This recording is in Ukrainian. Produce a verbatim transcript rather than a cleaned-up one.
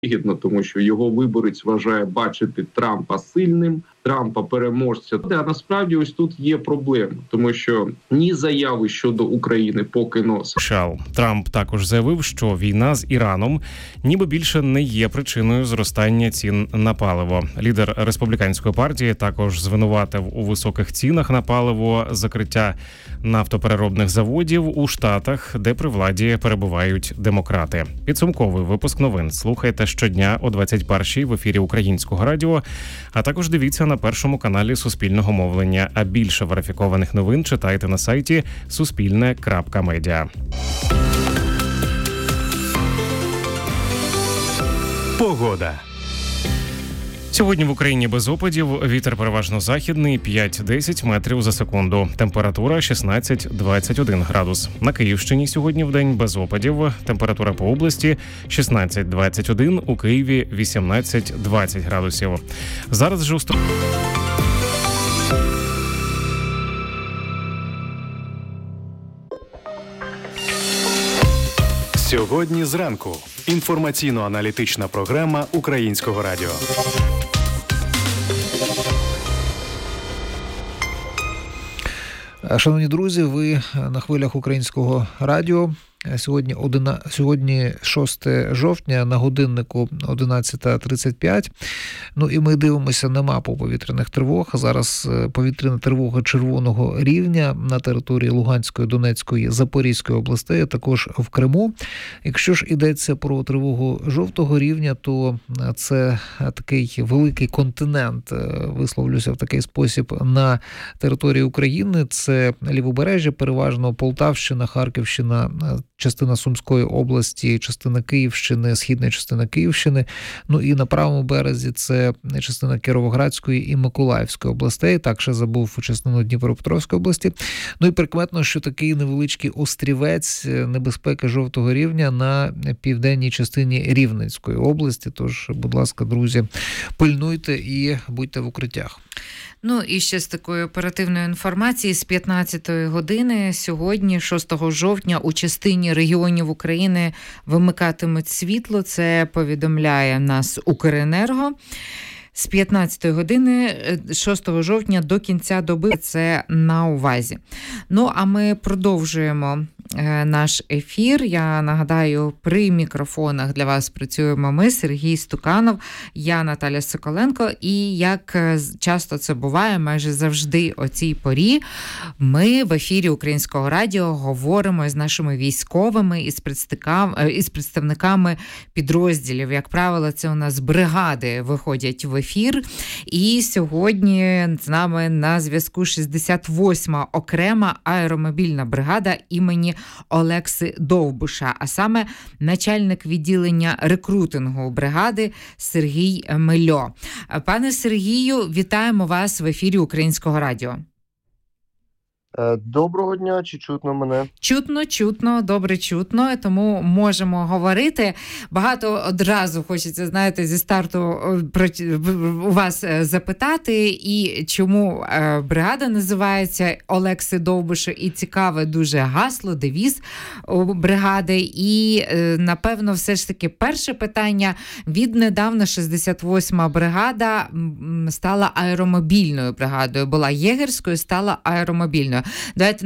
вигідно, тому що його виборець вважає бачити Трампа сильним, Трампа переможця. А насправді ось тут є проблема, тому що ні заяви щодо України поки носить. Трамп також заявив, що війна з Іраном ніби більше не є причиною зростання цін на паливо. Лідер республіканської партії також звинуватив у високих цінах на паливо закриття нафтопереробних заводів у штатах, де при владі перебувають демократи. Підсумковий випуск новин слухайте щодня о двадцять першій в ефірі Українського радіо, а також дивіться на першому каналі Суспільного мовлення. А більше верифікованих новин читайте на сайті суспільне крапка медіа. Погода. Сьогодні в Україні без опадів, вітер переважно західний, п'ять-десять метрів за секунду. Температура шістнадцять-двадцять один градус. На Київщині сьогодні вдень без опадів. Температура по області шістнадцять-двадцять один, у Києві вісімнадцять-двадцять градусів. Зараз же у сто... Сьогодні зранку. Інформаційно-аналітична програма Українського радіо. Шановні друзі, ви на хвилях Українського радіо. Сьогодні, одина... Сьогодні шостого жовтня, на годиннику одинадцята тридцять п'ять. Ну і ми дивимося на мапу повітряних тривог. Зараз повітряна тривога червоного рівня на території Луганської, Донецької, Запорізької областей, а також в Криму. Якщо ж йдеться про тривогу жовтого рівня, то це такий великий континент, висловлюся в такий спосіб, на території України. Це Лівобережжя, переважно Полтавщина, Харківщина, частина Сумської області, частина Київщини, східна частина Київщини. Ну і на правому березі це частина Кіровоградської і Миколаївської областей. Так, ще забув частину Дніпропетровської області. Ну і прикметно, що такий невеличкий острівець небезпеки жовтого рівня на південній частині Рівненської області. Тож, будь ласка, друзі, пильнуйте і будьте в укриттях. Ну і ще з такої оперативної інформації, з п'ятнадцятої години сьогодні, шостого жовтня, у частині регіонів України вимикатимуть світло. Це повідомляє нас Укренерго. З п'ятнадцятої години шостого жовтня до кінця доби, це на увазі. Ну, а ми продовжуємо наш ефір. Я нагадаю, при мікрофонах для вас працюємо ми, Сергій Стуканов, я Наталя Соколенко. І як часто це буває, майже завжди о цій порі, ми в ефірі Українського радіо говоримо з нашими військовими, із представниками, із представниками підрозділів. Як правило, це у нас бригади виходять в ефір. І сьогодні з нами на зв'язку шістдесят восьма окрема аеромобільна бригада імені Олекси Довбуша, а саме начальник відділення рекрутингу бригади Сергій Мельо. Пане Сергію, вітаємо вас в ефірі Українського радіо. Доброго дня, чи чутно мене? Чутно, чутно, добре чутно, тому можемо говорити. Багато одразу хочеться, знаєте, зі старту у вас запитати, і чому бригада називається Олекси Довбуша, і цікаве дуже гасло, девіз бригади. І, напевно, все ж таки перше питання. Віднедавна шістдесят восьма бригада стала аеромобільною бригадою. Була єгерською, стала аеромобільною. Давайте